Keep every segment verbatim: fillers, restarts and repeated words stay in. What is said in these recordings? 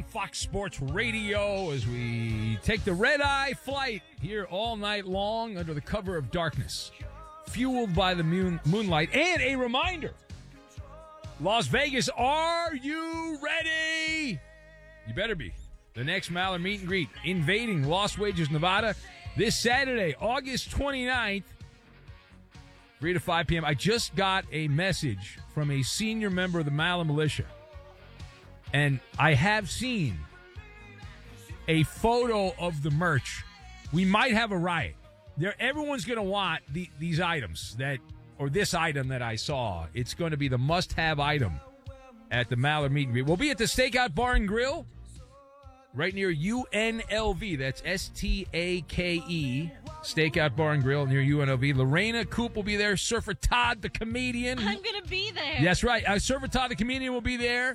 Fox Sports Radio as we take the red-eye flight here all night long under the cover of darkness, fueled by the moon, moonlight. And a reminder, Las Vegas, are you ready? You better be. The next Maller meet and greet, invading Las Vegas, Nevada, this Saturday, August twenty-ninth, three to five p.m. I just got a message from a senior member of the Maller Militia, and I have seen a photo of the merch. We might have a riot. There, everyone's going to want the, these items that, or this item that I saw. It's going to be the must-have item at the Maller meet and greet. We'll be at the Stakeout Bar and Grill, right near U N L V. That's S T A K E. Stakeout Bar and Grill near U N L V. Lorena Coop will be there. Surfer Todd, the comedian. I'm going to be there. That's right. Uh, Surfer Todd, the comedian, will be there.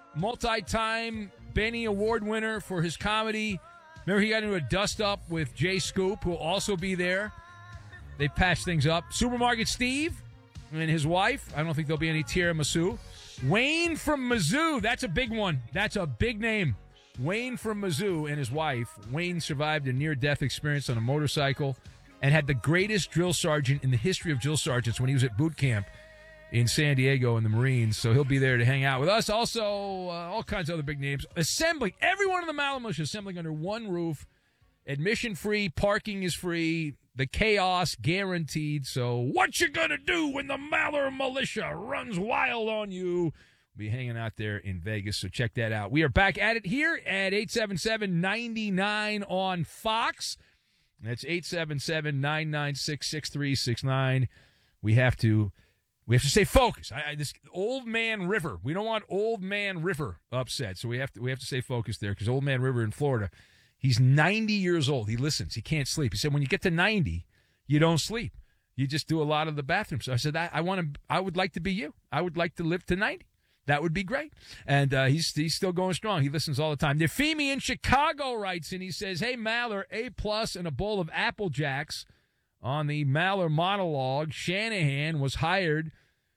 Multi-time Benny Award winner for his comedy. Remember, he got into a dust-up with Jay Scoop, who will also be there. They patched things up. Supermarket Steve and his wife. I don't think there'll be any tiramisu. Wayne from Mizzou. That's a big one. That's a big name. Wayne from Mizzou and his wife. Wayne survived a near-death experience on a motorcycle and had the greatest drill sergeant in the history of drill sergeants when he was at boot camp in San Diego in the Marines. So he'll be there to hang out with us. Also, uh, all kinds of other big names. Assembling. Everyone in the Maller Militia assembling under one roof. Admission free. Parking is free. The chaos guaranteed. So what you gonna do when the Maller Militia runs wild on you? Be hanging out there in Vegas, so check that out. We are back at it here at eight seven seven, nine nine on Fox. That's eight seven seven, nine nine six, six three six nine. We have to we have to stay focused. I, I, this Old Man River. We don't want Old Man River upset, so we have to we have to stay focused there because Old Man River in Florida, he's ninety years old. He listens. He can't sleep. He said when you get to ninety, you don't sleep. You just do a lot of the bathroom. So I said I, I want to. I would like to be you. I would like to live to ninety. That would be great. And uh, he's he's still going strong. He listens all the time. Nefemi in Chicago writes and he says, hey, Maller, A plus and a bowl of Apple Jacks. On the Maller monologue, Shanahan was hired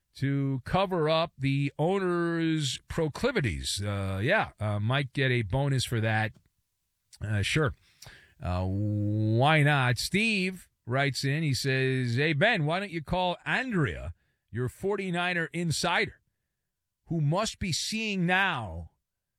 to cover up the owner's proclivities. Uh, yeah, uh, might get a bonus for that. Uh, sure. Uh, why not? Steve writes in. He says, hey, Ben, why don't you call Andrea your forty-niner insider, who must be seeing now,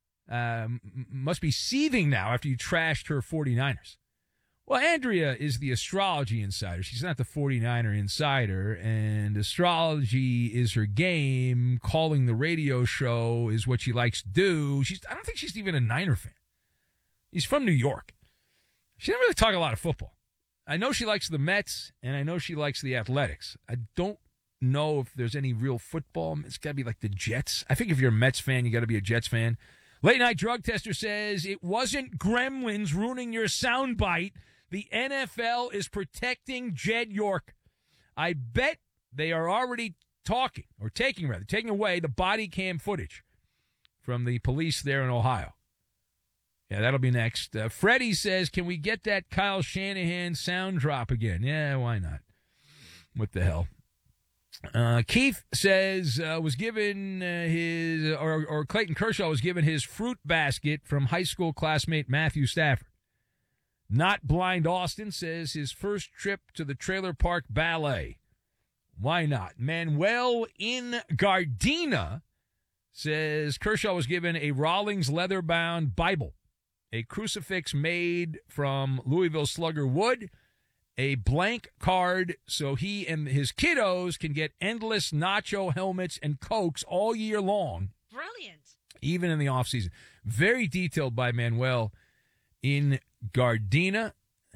um, must be seething now after you trashed her forty-niners. Well, Andrea is the astrology insider. She's not the forty-niner insider, and astrology is her game. Calling the radio show is what she likes to do. She's, I don't think she's even a Niner fan. She's from New York. She doesn't really talk a lot of football. I know she likes the Mets, and I know she likes the Athletics. I don't know if there's any real football. It's got to be like the Jets. I think if you're a Mets fan, you got to be a Jets fan. Late Night Drug Tester says it wasn't gremlins ruining your soundbite. The N F L is protecting Jed York. I bet they are already talking, or taking rather, taking away the body cam footage from the police there in Ohio. Yeah, that'll be next. Uh, Freddie says, can we get that Kyle Shanahan sound drop again? Yeah, why not? What the hell? Uh, Keith says, uh, was given uh, his, or, or Clayton Kershaw was given his fruit basket from high school classmate Matthew Stafford. Not Blind Austin says his first trip to the Trailer Park Ballet. Why not? Manuel in Gardena says Kershaw was given a Rawlings leather-bound Bible, a crucifix made from Louisville Slugger wood, a blank card so he and his kiddos can get endless nacho helmets and Cokes all year long. Brilliant. Even in the off-season. Very detailed by Manuel in Gardena.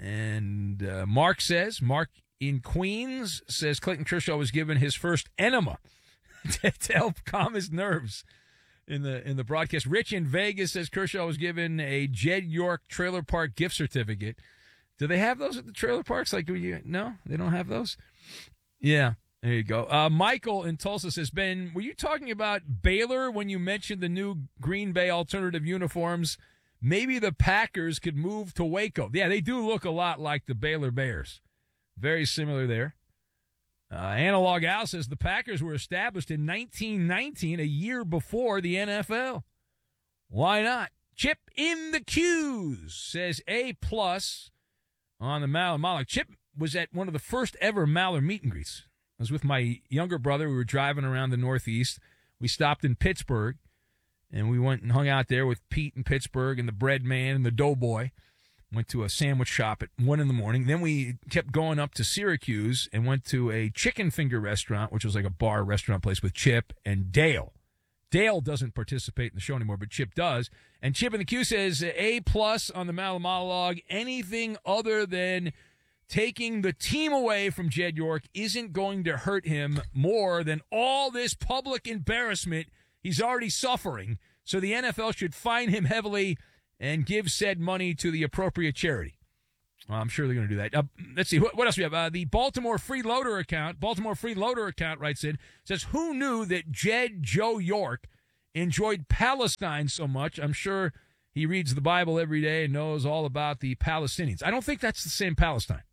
And uh, Mark says, Mark in Queens says Clayton Kershaw was given his first enema to, to help calm his nerves in the in the broadcast. Rich in Vegas says Kershaw was given a Jed York Trailer Park gift certificate. Do they have those at the trailer parks? Like, do you, no, they don't have those? Yeah, there you go. Uh, Michael in Tulsa says, Ben, were you talking about Baylor when you mentioned the new Green Bay alternative uniforms? Maybe the Packers could move to Waco. Yeah, they do look a lot like the Baylor Bears. Very similar there. Uh, Analog Al says the Packers were established in nineteen nineteen, a year before the N F L. Why not? Chip in the Q's says A plus on the Maller Mallard. Chip was at one of the first ever Maller meet and greets. I was with my younger brother. We were driving around the Northeast. We stopped in Pittsburgh, and we went and hung out there with Pete in Pittsburgh and the Bread Man and the Doughboy. Went to a sandwich shop at one in the morning. Then we kept going up to Syracuse and went to a chicken finger restaurant, which was like a bar restaurant place with Chip and Dale. Dale doesn't participate in the show anymore, but Chip does. And Chip in the Q says A plus on the Maller monologue. Anything other than taking the team away from Jed York isn't going to hurt him more than all this public embarrassment he's already suffering. So the N F L should fine him heavily and give said money to the appropriate charity. Well, I'm sure they're going to do that. Uh, let's see. What, what else we have? Uh, the Baltimore Freeloader account, Baltimore Freeloader account writes in, says, who knew that Jed Joe York enjoyed Palestine so much? I'm sure he reads the Bible every day and knows all about the Palestinians. I don't think that's the same Palestine.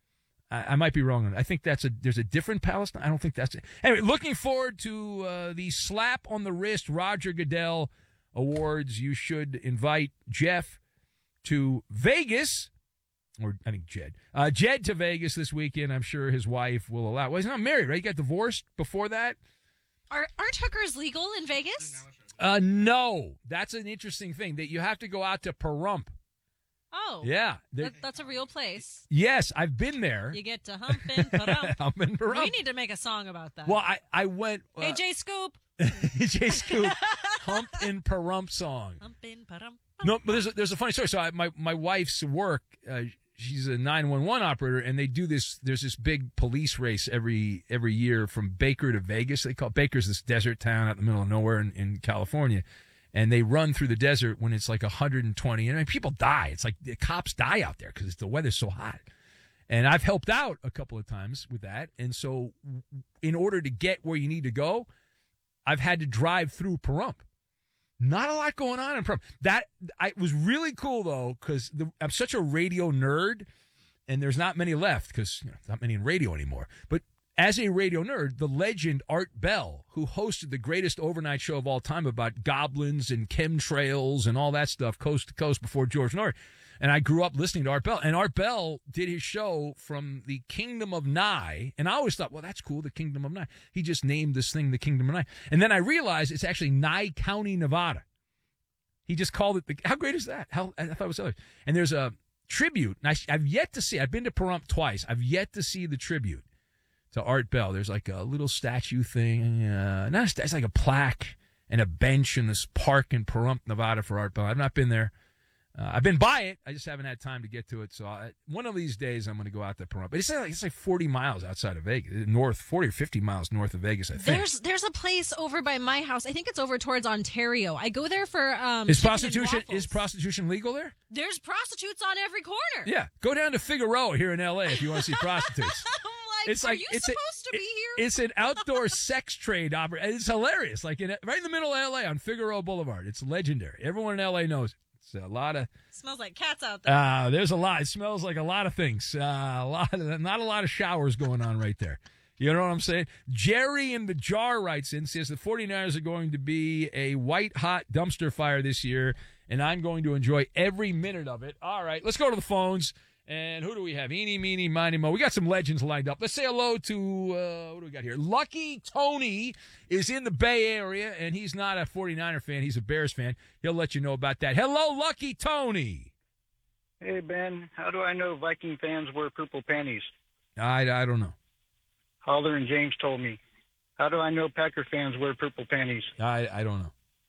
I, I might be wrong on that. I think that's a there's a different Palestine. I don't think that's it. Anyway, looking forward to uh, the slap on the wrist Roger Goodell Awards. You should invite Jeff to Vegas, or I think Jed. Uh, Jed to Vegas this weekend. I'm sure his wife will allow. Well, he's not married, right? He got divorced before that. Are, aren't hookers legal in Vegas? Uh, no. That's an interesting thing, that you have to go out to Pahrump. Oh. Yeah. That, that's a real place. Yes, I've been there. You get to hump and Pahrump. Hump and Pahrump. We need to make a song about that. Well, I, I went. Uh, hey, Jay Scoop. Jay Scoop. Hump and Pahrump song. Hump and Pahrump. No, but there's a, there's a funny story. So I, my, my wife's work, uh, she's a nine one one operator, and they do this. There's this big police race every every year from Baker to Vegas. They call it, Baker's this desert town out in the middle of nowhere in, in California. And they run through the desert when it's like one hundred twenty. And I mean, people die. It's like the cops die out there because the weather's so hot. And I've helped out a couple of times with that. And so in order to get where you need to go, I've had to drive through Pahrump. Not a lot going on in Pahrump. That I, it was really cool, though, because I'm such a radio nerd, and there's not many left because you know, not many in radio anymore. But as a radio nerd, the legend Art Bell, who hosted the greatest overnight show of all time about goblins and chemtrails and all that stuff coast to coast before George Norrie. And I grew up listening to Art Bell. And Art Bell did his show from the Kingdom of Nye. And I always thought, well, that's cool, the Kingdom of Nye. He just named this thing the Kingdom of Nye. And then I realized it's actually Nye County, Nevada. He just called it the, how great is that? How I thought it was other. And there's a tribute. And I, I've yet to see, I've been to Pahrump twice. I've yet to see the tribute to Art Bell. There's like a little statue thing. Uh, not a statue, it's like a plaque and a bench in this park in Pahrump, Nevada for Art Bell. I've not been there. Uh, I've been by it. I just haven't had time to get to it. So I, one of these days I'm going to go out to Pahrump. But it's like, it's like forty miles outside of Vegas, north, forty or fifty miles north of Vegas, I think. There's there's a place over by my house. I think it's over towards Ontario. I go there for um. Is prostitution is prostitution legal there? There's prostitutes on every corner. Yeah, go down to Figueroa here in L A if you want to see prostitutes. I'm like, it's are like you it's supposed a, to be it, here? It's an outdoor sex trade operation. It's hilarious. Like in, right in the middle of L A on Figueroa Boulevard. It's legendary. Everyone in L A knows it. It's a lot of smells like cats out there. Uh, there's a lot. It smells like a lot of things. Uh, a lot of not a lot of showers going on right there. You know what I'm saying? Jerry in the Jar writes in, says the 49ers are going to be a white hot dumpster fire this year, and I'm going to enjoy every minute of it. All right, let's go to the phones. And who do we have? Eeny, meeny, miny, mo. We got some legends lined up. Let's say hello to, uh, what do we got here? Lucky Tony is in the Bay Area, and he's not a 49er fan. He's a Bears fan. He'll let you know about that. Hello, Lucky Tony. Hey, Ben. How do I know Viking fans wear purple panties? I, I don't know. Holler and James told me. How do I know Packer fans wear purple panties? I, I don't know.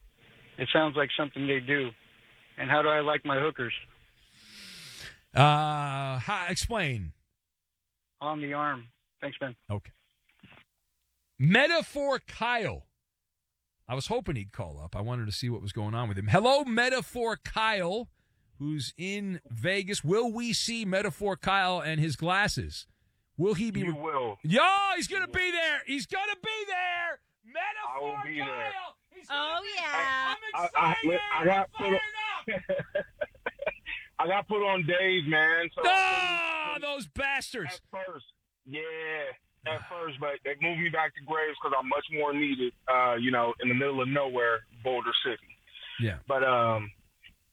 It sounds like something they do. And how do I like my hookers? Uh, how, explain. On the arm. Thanks, Ben. Okay. Metaphor Kyle. I was hoping he'd call up. I wanted to see what was going on with him. Hello, Metaphor Kyle, who's in Vegas. Will we see Metaphor Kyle and his glasses? Will he be? You will. Yo, he's going to be there. He's going to be there. Metaphor I will be Kyle. there. He's gonna Oh, be yeah. there. I'm I, excited. I, I got Fired put up. I got put on days, man. So No, those bastards. at first, yeah, at first, but they moved me back to Graves because I'm much more needed. Uh, you know, in the middle of nowhere, Boulder City. Yeah. But um,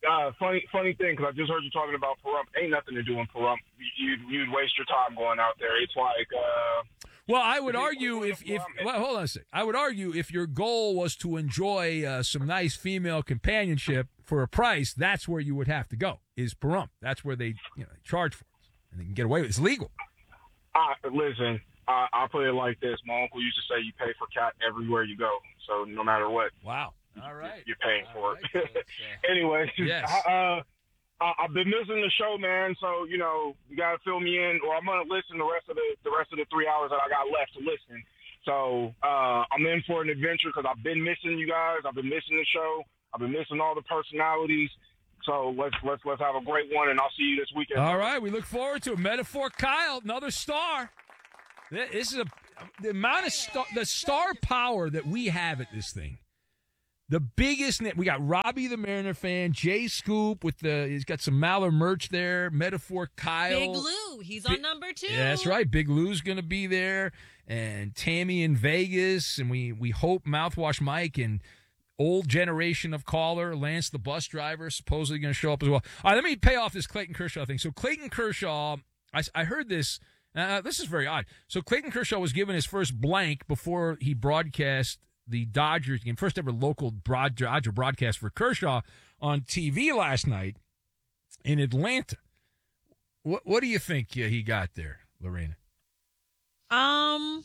uh, funny funny thing, because I just heard you talking about Pahrump. Ain't nothing to do in Pahrump. You'd, you'd waste your time going out there. It's like... Uh, well, I would argue if, if well, hold on a second. I would argue if your goal was to enjoy uh, some nice female companionship for a price, that's where you would have to go, is Pahrump. That's where they, you know, charge for it, and they can get away with it. It's legal. Uh, listen, uh, I'll put it like this. My uncle used to say you pay for cat everywhere you go, so no matter what. Wow. All right. You're paying All for right. it. So uh, anyway, yes. I, uh, I, I've been missing the show, man. So you know, you gotta fill me in, or I'm gonna listen the rest of the the rest of the three hours that I got left to listen. So uh, I'm in for an adventure because I've been missing you guys. I've been missing the show. I've been missing all the personalities. So let's let's let's have a great one, and I'll see you this weekend. All right, we look forward to it. Metaphor Kyle, another star. This is a the amount of star, the star power that we have at this thing. The biggest net. We got Robbie the Mariner fan, Jay Scoop with the. He's got some Maller merch there. Metaphor Kyle, Big Lou, he's on number two. Yeah, that's right. Big Lou's going to be there, and Tammy in Vegas, and we we hope Mouthwash Mike and old generation of caller Lance the bus driver supposedly going to show up as well. All right, let me pay off this Clayton Kershaw thing. So Clayton Kershaw, I, I heard this. Uh, this is very odd. So Clayton Kershaw was given his first blank before he broadcast the Dodgers game, first ever local broad, Dodger broadcast for Kershaw on T V last night in Atlanta. What what do you think uh, he got there, Lorena? Um,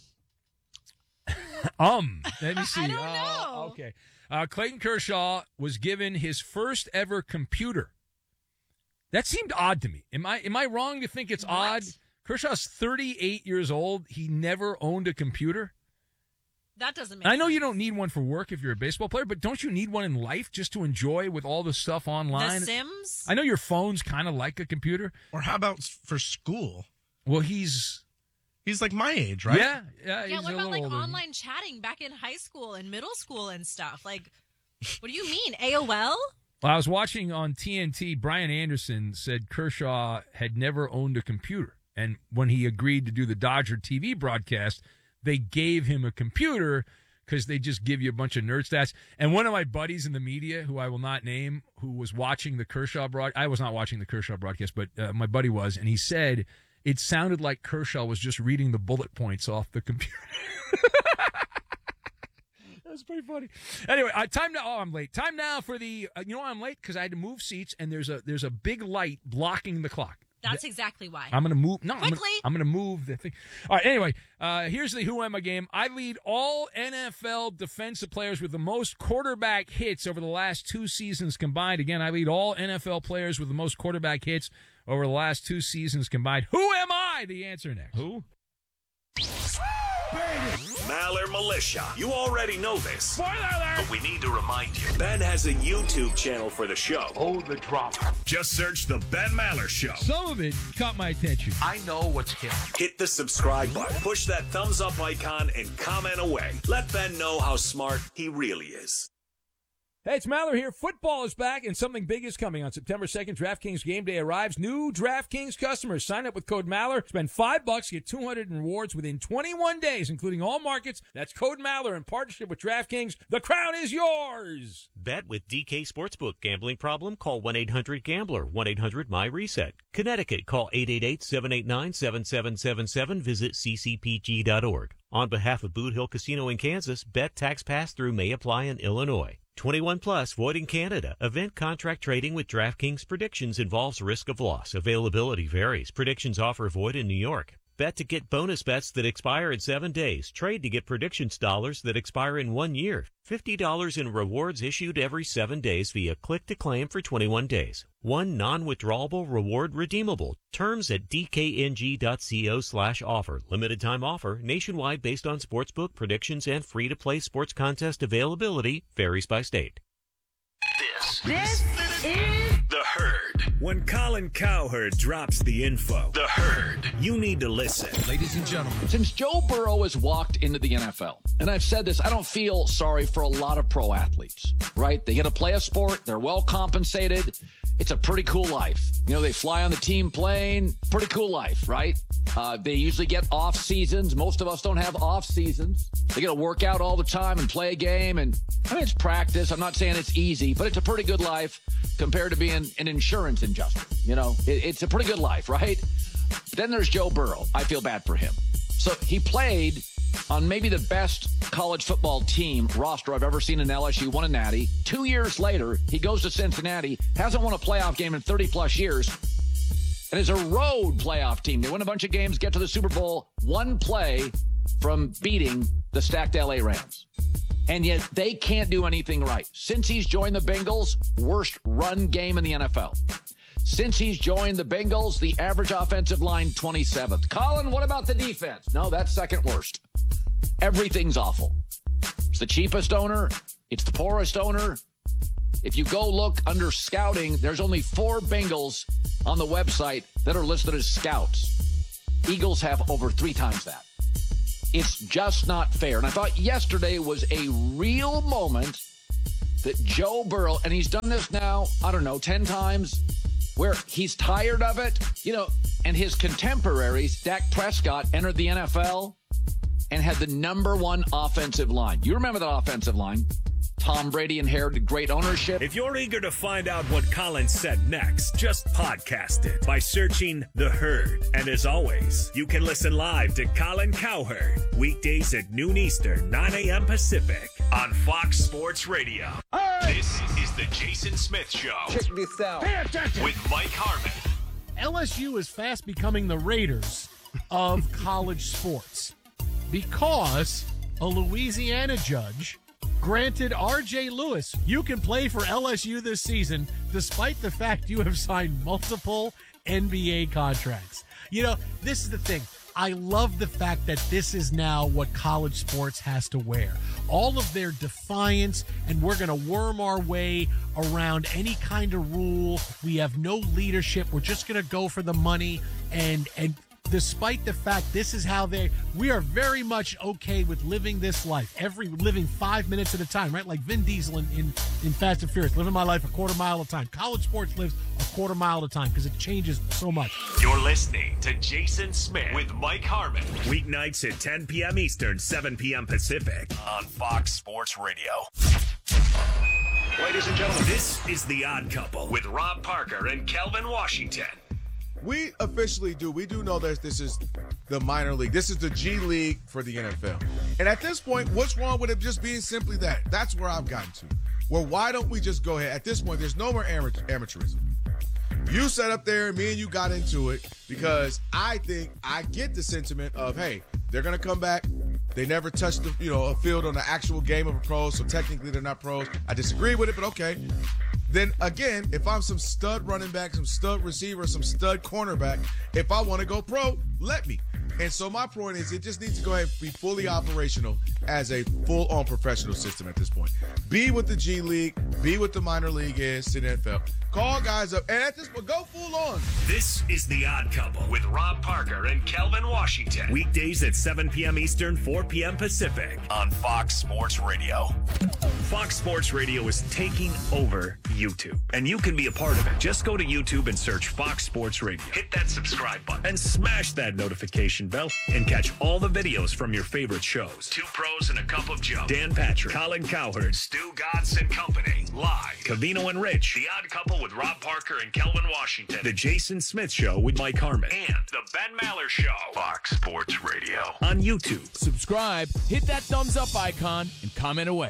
um, let me see. I don't uh, know. Okay, uh, Clayton Kershaw was given his first ever computer. That seemed odd to me. Am I am I wrong to think it's What? odd? Kershaw's thirty-eight years old. He never owned a computer. That doesn't make I know sense. you don't need one for work if you're a baseball player, but don't you need one in life just to enjoy with all the stuff online? The Sims? I know your phone's kind of like a computer. Or how about for school? Well, he's He's like my age, right? yeah, yeah. Yeah, he's what a about like little older. online chatting back in high school and middle school and stuff? Like, what do you mean? A O L? Well, I was watching on T N T. Brian Anderson said Kershaw had never owned a computer, and when he agreed to do the Dodger T V broadcast, they gave him a computer because they just give you a bunch of nerd stats. And one of my buddies in the media, who I will not name, who was watching the Kershaw broad, I was not watching the Kershaw broadcast, but uh, my buddy was, and he said it sounded like Kershaw was just reading the bullet points off the computer. That's pretty funny. Anyway, uh, time now. Oh, I'm late. Time now for the. Uh, you know why I'm late? Because I had to move seats, and there's a there's a big light blocking the clock. That's exactly why. I'm going to move. No, I'm Quickly. gonna, I'm going to move the thing. All right. Anyway, uh, here's the Who Am I game. I lead all N F L defensive players with the most quarterback hits over the last two seasons combined. Again, I lead all N F L players with the most quarterback hits over the last two seasons combined. Who am I? The answer next. Who? Maller Militia. You already know this. Spoiler alert! But we need to remind you. Ben has a YouTube channel for the show. Oh, the drama. Just search The Ben Maller Show. Some of it caught my attention. I know what's killing. Hit the subscribe button. Push that thumbs up icon and comment away. Let Ben know how smart he really is. Hey, it's Maller here. Football is back, and something big is coming. On September second, DraftKings Game Day arrives. New DraftKings customers sign up with code Maller. Spend five bucks, get two hundred in rewards within twenty-one days, including all markets. That's code Maller in partnership with DraftKings. The crown is yours. Bet with D K Sportsbook. Gambling problem? Call one eight hundred gambler. one eight hundred my reset. Connecticut, call eight eight eight, seven eight nine, seven seven seven seven. Visit c c p g dot org. On behalf of Boot Hill Casino in Kansas, bet tax pass-through may apply in Illinois. twenty-one plus, void in Canada. Event contract trading with DraftKings predictions involves risk of loss. Availability varies. Predictions offer void in New York. Bet to get bonus bets that expire in seven days. Trade to get predictions dollars that expire in one year. fifty dollars in rewards issued every seven days via click to claim for twenty-one days. One non-withdrawable reward redeemable. Terms at dkng.co slash offer. Limited time offer. Nationwide based on sportsbook predictions and free-to-play sports contest availability. Varies by state. This, This is The Herd. When Colin Cowherd drops the info, The Herd, you need to listen. Ladies and gentlemen, Since Joe Burrow has walked into the N F L, and I've said this, I don't feel sorry for a lot of pro athletes, right? They get to play a sport. They're well compensated. It's a pretty cool life. You know, they fly on the team plane. Pretty cool life, right? Uh, they usually get off seasons. Most of us don't have off seasons. They get to work out all the time and play a game. And I mean, it's practice. I'm not saying it's easy, but it's a pretty good life. compared to being an insurance adjuster. You know, it, it's a pretty good life, right? But then there's Joe Burrow. I feel bad for him. So he played on maybe the best college football team roster I've ever seen in L S U, won a natty. Two years later, he goes to Cincinnati, hasn't won a playoff game in thirty-plus years, and is a road playoff team. They win a bunch of games, get to the Super Bowl, one play from beating the stacked L A Rams. And yet they can't do anything right. Since he's joined the Bengals, worst run game in the N F L. Since he's joined the Bengals, the average offensive line, twenty-seventh. Colin, what about the defense? No, that's second worst. Everything's awful. It's the cheapest owner. It's the poorest owner. If you go look under scouting, there's only four Bengals on the website that are listed as scouts. Eagles have over three times that. It's just not fair. And I thought yesterday was a real moment that Joe Burrow, and he's done this now, I don't know, ten times, where he's tired of it, you know, and his contemporaries, Dak Prescott, entered the N F L and had the number one offensive line. You remember that offensive line? Tom Brady inherited great ownership. If you're eager to find out what Colin said next, just podcast it by searching The Herd. And as always, you can listen live to Colin Cowherd weekdays at noon Eastern, nine a.m. Pacific on Fox Sports Radio. Hey! This is the Jason Smith Show. Check this out. Pay attention. With Mike Harmon. L S U is fast becoming the Raiders of college sports because a Louisiana judge granted R J Lewis, you can play for L S U this season despite the fact you have signed multiple N B A contracts. You know, this is the thing. I love the fact that this is now what college sports has to wear. All of their defiance, and we're going to worm our way around any kind of rule. We have no leadership. We're just going to go for the money. And, and despite the fact this is how they, we are very much okay with living this life. Every, living five minutes at a time, right? Like Vin Diesel in, in, in Fast and Furious, living my life a quarter mile at a time. College sports lives a quarter mile at a time because it changes so much. You're listening to Jason Smith with Mike Harmon. Weeknights at ten p.m. Eastern, seven p.m. Pacific on Fox Sports Radio. Ladies and gentlemen, this is The Odd Couple with Rob Parker and Kelvin Washington. We officially do. We do know that this is the minor league. This is the G League for the N F L. And at this point, what's wrong with it just being simply that? That's where I've gotten to. Well, why don't we just go ahead? At this point, there's no more amateurism. You sat up there, me and you got into it because I think I get the sentiment of, hey, they're going to come back. They never touched the, you know, a field on the actual game of a pro, so technically they're not pros. I disagree with it, but okay. Then again, if I'm some stud running back, some stud receiver, some stud cornerback, if I want to go pro, let me. And so my point is it just needs to go ahead and be fully operational as a full-on professional system at this point. Be what the G League, be what the minor league is to the N F L. Call guys up, and at this point, go full on. This is The Odd Couple with Rob Parker and Kelvin Washington. Weekdays at seven p.m. Eastern, four p.m. Pacific on Fox Sports Radio. Fox Sports Radio is taking over YouTube, and you can be a part of it. Just go to YouTube and search Fox Sports Radio. Hit that subscribe button and smash that notification bell and catch all the videos from your favorite shows. Two Pros and a Cup of Joe. Dan Patrick, Colin Cowherd, Stu Gatz and Company. Live. Covino and Rich. The Odd Couple with Rob Parker and Kelvin Washington. The Jason Smith Show with Mike Harmon. And The Ben Maller Show. Fox Sports Radio. On YouTube. Subscribe, hit that thumbs up icon, and comment away.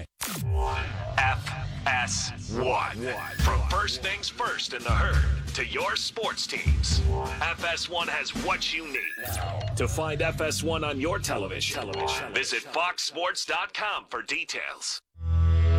F S one. From first things first in the herd to your sports teams. F S one has what you need. To find F S one on your television, television. Visit fox sports dot com for details.